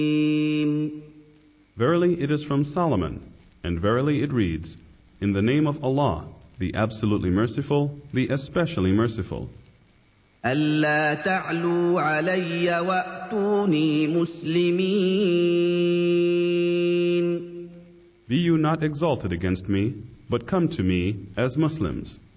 Verily it is from Solomon, and verily it reads, In the name of Allah, the absolutely merciful, the especially merciful. ألا تعلوا علي وأتوني مسلمين. Be you not exalted against me, but come to me as Muslims.